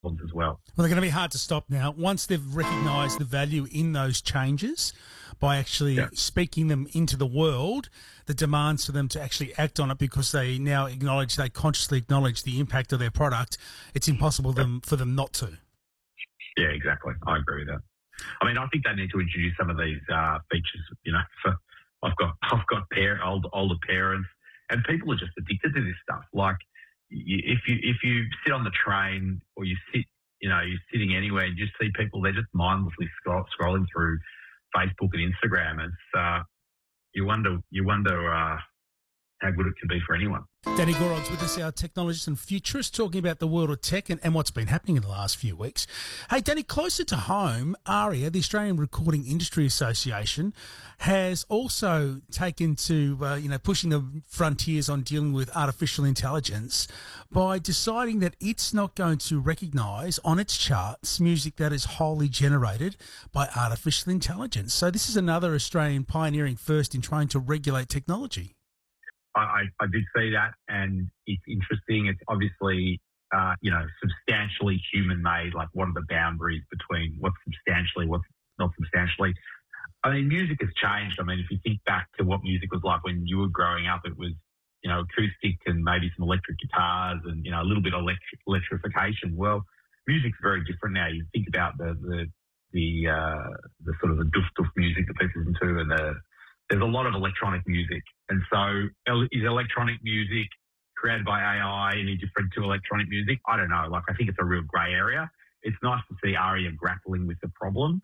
as well. Well, they're going to be hard to stop now. Once they've recognised the value in those changes by actually speaking them into the world, the demands for them to actually act on it because they now they consciously acknowledge the impact of their product, it's impossible for them not to. Yeah, exactly. I agree with that. I mean, I think they need to introduce some of these features, I've got older parents, and people are just addicted to this stuff. Like, if you sit on the train or you sit, you're sitting anywhere and you just see people, they're just mindlessly scrolling through Facebook and Instagram. It's you wonder how good it can be for anyone. Danny Gorod's with us, our technologist and futurist, talking about the world of tech and what's been happening in the last few weeks. Hey, Danny, closer to home, ARIA, the Australian Recording Industry Association, has also taken to, pushing the frontiers on dealing with artificial intelligence by deciding that it's not going to recognise on its charts music that is wholly generated by artificial intelligence. So this is another Australian pioneering first in trying to regulate technology. I did see that, and it's interesting. It's obviously, substantially human-made. Like, what are the boundaries between what's substantially, what's not substantially? I mean, music has changed. I mean, if you think back to what music was like when you were growing up, it was, acoustic and maybe some electric guitars and, a little bit of electrification. Well, music's very different now. You think about the sort of the doof music that people listen to, and there's a lot of electronic music. And so is electronic music created by AI any different to electronic music? I don't know. Like, I think it's a real grey area. It's nice to see ARIA grappling with the problem.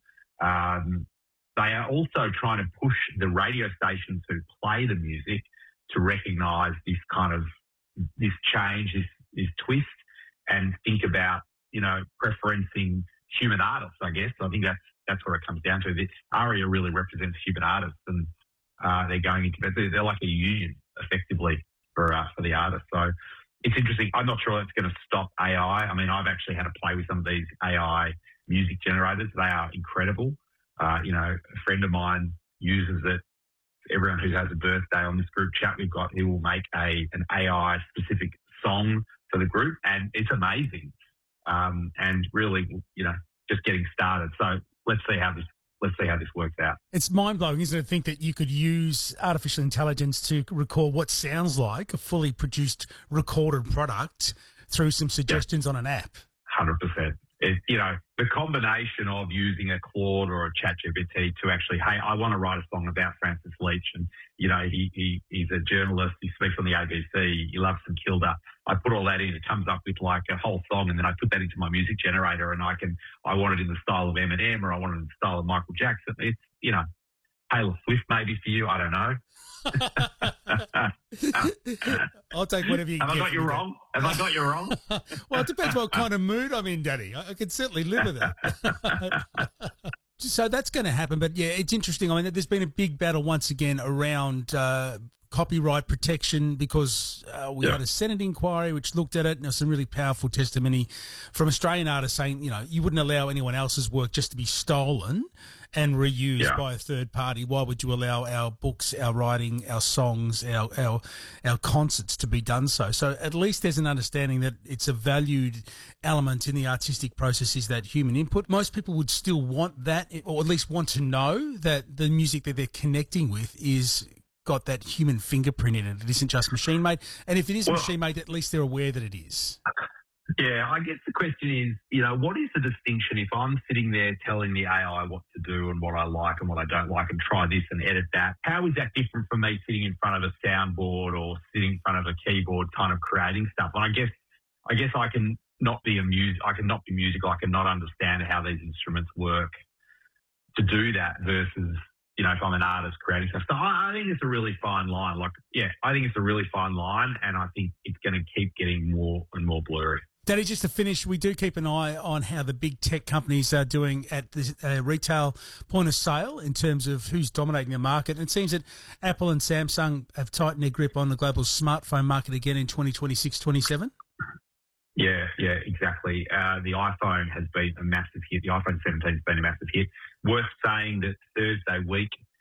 They are also trying to push the radio stations who play the music to recognise this kind of, this change, this twist, and think about, preferencing human artists, I guess. I think that's where it comes down to. This ARIA really represents human artists, and they're going into, they're like a union effectively for the artists. So it's interesting. I'm not sure it's going to stop AI. I mean, I've actually had to play with some of these AI music generators. They are incredible. A friend of mine uses it. Everyone who has a birthday on this group chat we've got, he will make an AI specific song for the group, and it's amazing. And really, just getting started. So let's see how this works out. It's mind-blowing, isn't it, to think that you could use artificial intelligence to record what sounds like a fully produced recorded product through some suggestions on an app. 100%. The combination of using a Claude or a ChatGPT to actually, hey, I want to write a song about Francis Leach, and, he's a journalist, he speaks on the ABC, he loves some Kilda. I put all that in, it comes up with like a whole song, and then I put that into my music generator, and I want it in the style of Eminem, or I want it in the style of Michael Jackson. It's, Taylor Swift maybe for you, I don't know. I'll take whatever you can. Have I got you wrong? Have I got you wrong? Well, it depends what kind of mood I'm in, Daddy. I can certainly live with it. So that's going to happen. But, yeah, it's interesting. I mean, there's been a big battle once again around copyright protection because we had a Senate inquiry which looked at it, and there was some really powerful testimony from Australian artists saying, you wouldn't allow anyone else's work just to be stolen and reused by a third party. Why would you allow our books, our writing, our songs, our concerts to be done so? So at least there's an understanding that it's a valued element in the artistic process is that human input. Most people would still want that, or at least want to know that the music that they're connecting with is got that human fingerprint in it. It isn't just machine made. And if it is machine made, at least they're aware that it is. Yeah, I guess the question is, what is the distinction if I'm sitting there telling the AI what to do and what I like and what I don't like and try this and edit that? How is that different from me sitting in front of a soundboard or sitting in front of a keyboard kind of creating stuff? And I guess I can not be musical. I can not understand how these instruments work to do that versus, if I'm an artist creating stuff. So I think it's a really fine line. I think it's a really fine line, and I think it's going to keep getting more and more blurry. Daddy, just to finish, we do keep an eye on how the big tech companies are doing at the retail point of sale in terms of who's dominating the market. And it seems that Apple and Samsung have tightened their grip on the global smartphone market again in 2026-27. Yeah, exactly. The iPhone has been a massive hit. The iPhone 17 has been a massive hit. Worth saying that Thursday week,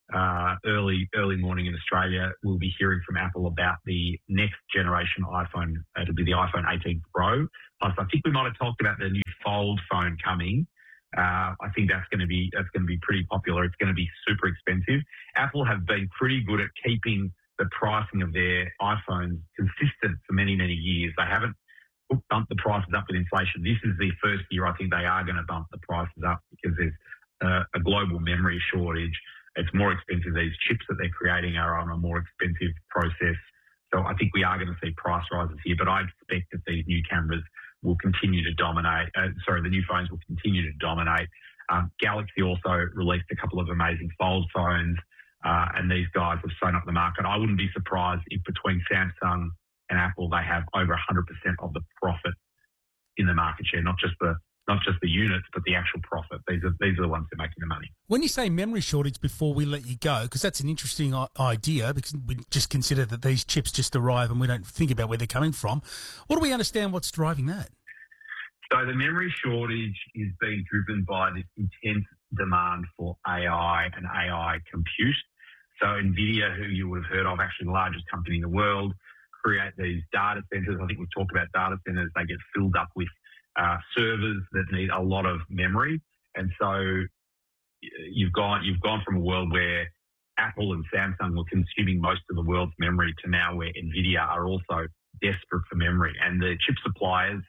early morning in Australia, we'll be hearing from Apple about the next generation iPhone. It'll be the iPhone 18 Pro. Plus, I think we might have talked about the new Fold phone coming. I think that's going to be pretty popular. It's going to be super expensive. Apple have been pretty good at keeping the pricing of their iPhones consistent for many, many years. They haven't bumped the prices up with inflation. This is the first year I think they are going to bump the prices up because there's a global memory shortage. It's more expensive. These chips that they're creating are on a more expensive process. So I think we are going to see price rises here, but I expect that these new cameras will continue to dominate. The new phones will continue to dominate. Galaxy also released a couple of amazing Fold phones, and these guys have sewn up the market. I wouldn't be surprised if between Samsung and Apple they have over 100% of the profit in the market share, not just the units, but the actual profit. These are the ones that are making the money. When you say memory shortage, before we let you go, because that's an interesting idea, because we just consider that these chips just arrive and we don't think about where they're coming from. What do we understand what's driving that? So the memory shortage is being driven by this intense demand for AI and AI compute. So NVIDIA, who you would have heard of, actually the largest company in the world, create these data centers. I think we've talked about data centers. They get filled up with servers that need a lot of memory. And so you've gone from a world where Apple and Samsung were consuming most of the world's memory to now where NVIDIA are also desperate for memory. And the chip suppliers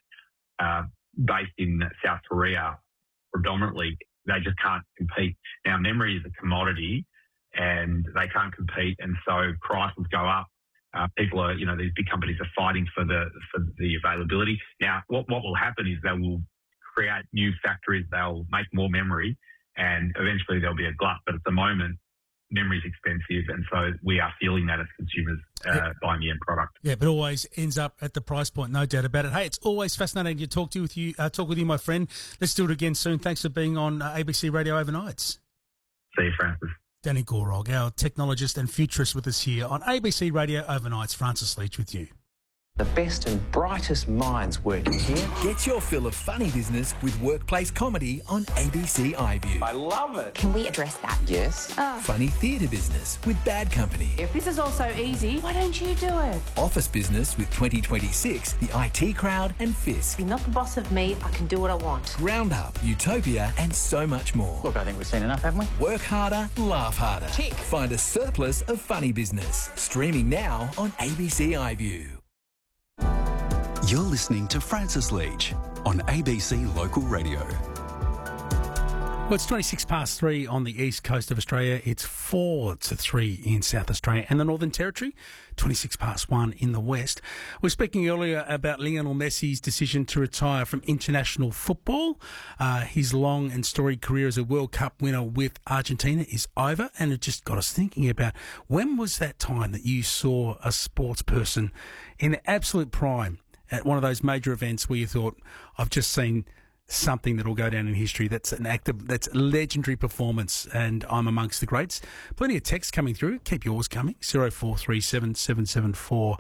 based in South Korea, predominantly, they just can't compete. Now, memory is a commodity and they can't compete. And so prices go up. People are, these big companies are fighting for the availability. Now, what will happen is they will create new factories. They'll make more memory and eventually there'll be a glut. But at the moment, memory is expensive, and so we are feeling that as consumers buying the end product. Yeah, but always ends up at the price point, no doubt about it. Hey, it's always fascinating to talk with you, my friend. Let's do it again soon. Thanks for being on ABC Radio Overnights. See you, Francis. Danny Gorog, our technologist and futurist, with us here on ABC Radio Overnights. Francis Leach with you. The best and brightest minds working here. Get your fill of funny business with workplace comedy on ABC iView. I love it. Can we address that? Yes. Funny theatre business with Bad Company. If this is all so easy, why don't you do it? Office business with 2026, the IT Crowd and Fisk. You're not the boss of me. I can do what I want. Roundup, Utopia and so much more. Look, I think we've seen enough, haven't we? Work harder, laugh harder. Tick. Find a surplus of funny business. Streaming now on ABC iView. You're listening to Francis Leach on ABC Local Radio. Well, it's 3 on the east coast of Australia. It's 4-3 in South Australia and the Northern Territory, 1 in the west. We were speaking earlier about Lionel Messi's decision to retire from international football. His long and storied career as a World Cup winner with Argentina is over, and it just got us thinking about when was that time that you saw a sports person in absolute prime at one of those major events where you thought, I've just seen something that will go down in history. That's that's a legendary performance, and I'm amongst the greats. Plenty of texts coming through. Keep yours coming. 0437 774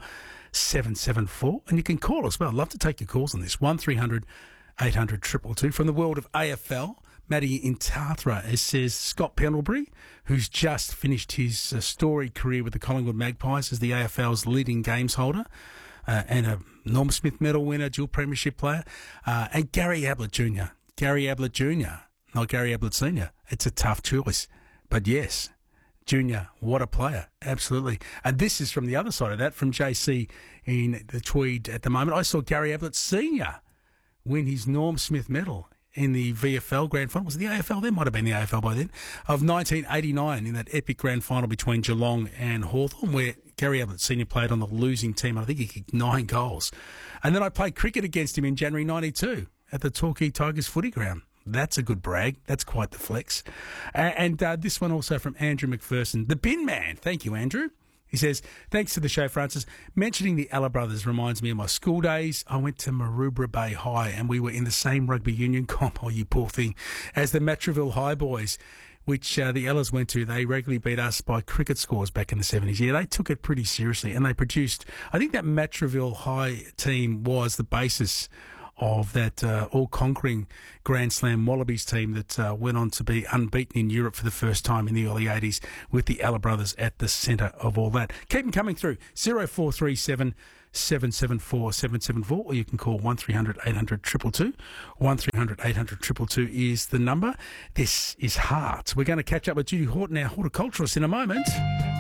774. And you can call as well. I'd love to take your calls on this. 1300 800 222. From the world of AFL, Matty in Tathra, it says Scott Pendlebury, who's just finished his storied career with the Collingwood Magpies as the AFL's leading games holder, and a Norm Smith medal winner, dual premiership player, and Gary Ablett Jr. Gary Ablett Jr., not Gary Ablett Sr. It's a tough choice. But yes, Jr., what a player. Absolutely. And this is from the other side of that, from JC in the Tweed at the moment. I saw Gary Ablett Sr. win his Norm Smith medal in the VFL Grand Final. Was it the AFL? There might have been the AFL by then. Of 1989 in that epic Grand Final between Geelong and Hawthorn, where Gary Ablett Sr. played on the losing team. I think he kicked 9 goals. And then I played cricket against him in January 92 at the Torquay Tigers footy ground. That's a good brag. That's quite the flex. And this one also from Andrew McPherson, the bin man. Thank you, Andrew. He says, thanks to the show, Francis. Mentioning the Alla brothers reminds me of my school days. I went to Maroubra Bay High and we were in the same rugby union comp, oh, you poor thing, as the Matraville High boys, which the Ellas went to. They regularly beat us by cricket scores back in the 70s. Yeah, they took it pretty seriously and they produced, I think that Matraville High team was the basis of that all-conquering Grand Slam Wallabies team that went on to be unbeaten in Europe for the first time in the early 80s, with the Alla brothers at the centre of all that. Keep them coming through. 0437 774 774, or you can call 1300 800 222. 1300 800 222 is the number. This is Heart. We're going to catch up with Judy Horton, our horticulturist, in a moment.